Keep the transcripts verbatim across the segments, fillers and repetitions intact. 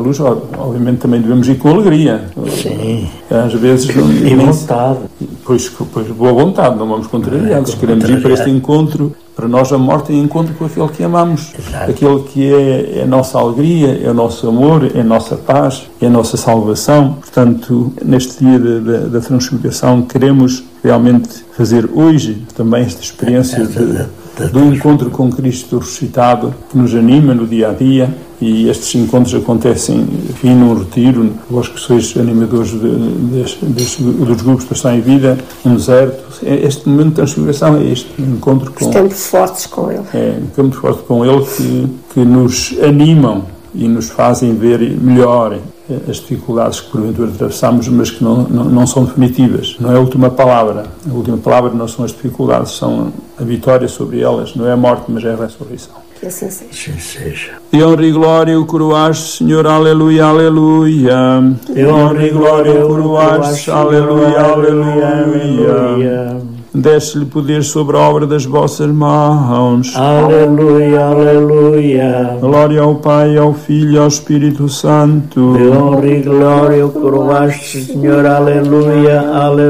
luz, obviamente também devemos ir com alegria. Sim. Às vezes... Não, e vontade. Pois, pois, boa vontade, não vamos contrariados. É, queremos ir para este encontro. Para nós a morte é encontro com aquele que amamos. Exato. Aquele que é, é a nossa alegria, é o nosso amor, é a nossa paz, é a nossa salvação. Portanto, neste dia de, de, da Transfiguração, queremos realmente fazer hoje também esta experiência de, do encontro com Cristo ressuscitado, que nos anima no dia a dia. E estes encontros acontecem, enfim, num retiro, vós que sois animadores de, de, de, dos grupos de Ação e Vida, no deserto. Este momento de transfiguração é este encontro com... Estamos fortes com Ele. É, estamos fortes com Ele que, que nos animam e nos fazem ver melhor as dificuldades que porventura atravessamos, mas que não, não, não são definitivas. Não é a última palavra. A última palavra não são as dificuldades, são a vitória sobre elas. Não é a morte, mas é a ressurreição. Que assim seja. Assim seja. De honra e glória o coroaste, Senhor, aleluia, aleluia. De honra e glória o coroaste, aleluia, aleluia, aleluia. Deste-lhe poder sobre a obra das vossas mãos. Aleluia, aleluia. Glória ao Pai, ao Filho e ao Espírito Santo. De honra e glória o coroaste, Senhor, aleluia,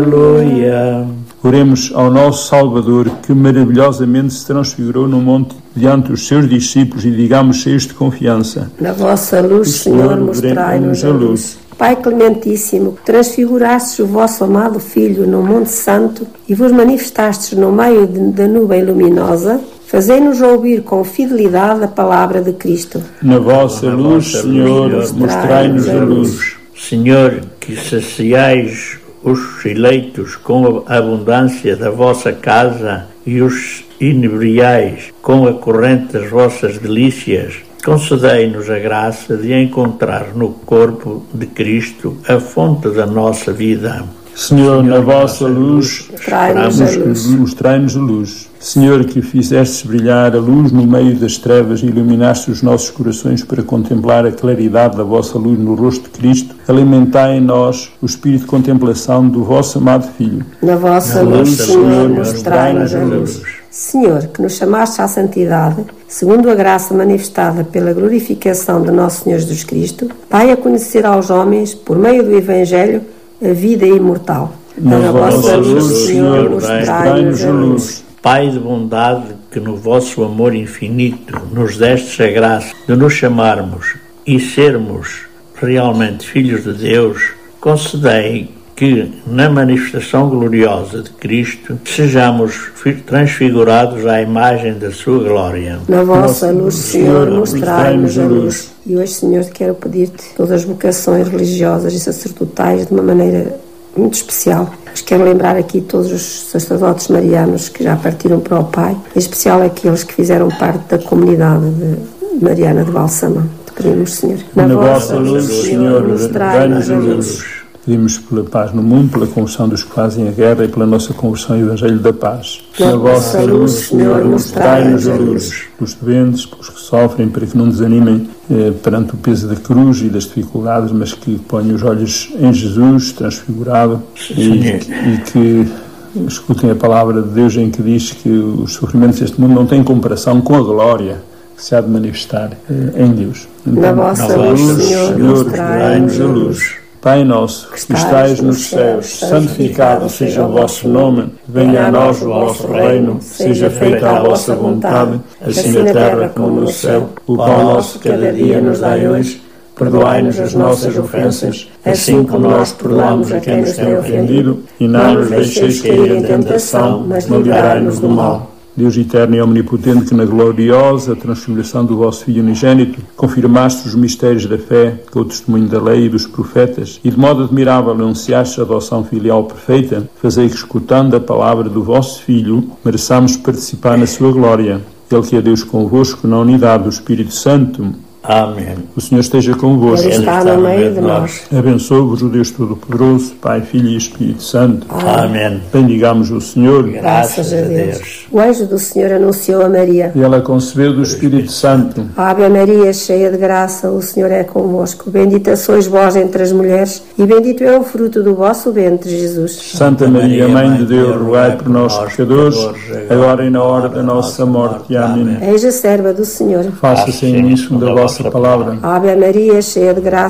aleluia. Oremos ao nosso Salvador, que maravilhosamente se transfigurou no monte diante dos seus discípulos, e digamos cheios de confiança: na vossa luz, Senhor, mostrai-nos a luz. Pai clementíssimo, transfigurastes o vosso amado Filho no Monte Santo e vos manifestastes no meio de, da nuvem luminosa, fazei-nos ouvir com fidelidade a palavra de Cristo. Na vossa na luz, vossa Senhor, luz, mostrai-nos a luz. Senhor, que saciais os eleitos com a abundância da vossa casa e os inebriais com a corrente das vossas delícias, concedei-nos a graça de encontrar no corpo de Cristo a fonte da nossa vida. Senhor, na vossa luz, mostrai-nos a luz. Senhor, que fizestes brilhar a luz no meio das trevas e iluminaste os nossos corações para contemplar a claridade da vossa luz no rosto de Cristo, alimentai em nós o espírito de contemplação do vosso amado Filho. Na vossa luz, Senhor, mostrai-nos a luz. Senhor, que nos chamaste à santidade, segundo a graça manifestada pela glorificação de nosso Senhor Jesus Cristo, dai a conhecer aos homens, por meio do Evangelho, a vida imortal. Na, Na vossa luz, Senhor, mostrai-nos a luz. Pai de bondade, que no vosso amor infinito nos destes a graça de nos chamarmos e sermos realmente filhos de Deus, concedei que, na manifestação gloriosa de Cristo, sejamos transfigurados à imagem da sua glória. Na vossa luz, Senhor, mostrai-nos a luz. E hoje, Senhor, quero pedir-te todas as vocações religiosas e sacerdotais de uma maneira muito especial. Mas quero lembrar aqui todos os sacerdotes marianos que já partiram para o Pai, em especial aqueles que fizeram parte da comunidade de Mariana de Balsamão. Te pedimos, Senhor. Na, Na vossa luz, Senhor, mostrai-nos a luz. Pedimos pela paz no mundo, pela conversão dos que fazem a guerra e pela nossa conversão ao Evangelho da Paz. Na, Na vossa luz, Senhor, mostrai-nos a luz. Pelos doentes, pelos que sofrem, para que não desanimem eh, perante o peso da cruz e das dificuldades, mas que ponham os olhos em Jesus, transfigurado, e, e que escutem a palavra de Deus em que diz que os sofrimentos deste mundo não têm comparação com a glória que se há de manifestar eh, em Deus. Então, na vossa luz, Senhor, mostrai-nos a luz. Pai nosso, que estais nos céus, santificado seja o vosso nome, venha a nós o vosso reino, seja feita a vossa vontade, assim na terra como no céu. O pão nosso de cada dia nos dai hoje, perdoai-nos as nossas ofensas, assim como nós perdoamos a quem nos tem ofendido, e não nos deixeis cair em tentação, mas livrai-nos do mal. Deus eterno e omnipotente, que na gloriosa transfiguração do vosso Filho unigênito confirmaste os mistérios da fé com o testemunho da lei e dos profetas, e de modo admirável anunciaste a adoção filial perfeita, fazei que, escutando a palavra do vosso Filho, mereçamos participar na sua glória. Ele que é Deus convosco, na unidade do Espírito Santo. Amém. O Senhor esteja convosco. Ele está no meio de nós. Abençoe-vos o Deus Todo-Poderoso, Pai, Filho e Espírito Santo. Amém. Bendigamos o Senhor. Graças a Deus. O anjo do Senhor anunciou a Maria. E ela concebeu do Espírito Santo. Ave Maria, cheia de graça, o Senhor é convosco. Bendita sois vós entre as mulheres, e bendito é o fruto do vosso ventre, Jesus. Santa Maria, Mãe de Deus, rogai por nós, pecadores, agora e na hora da nossa morte. Amém. Eis a serva do Senhor. Faça-se em mim segundo a vossa vossa palavra. Ave Maria, cheia de graça,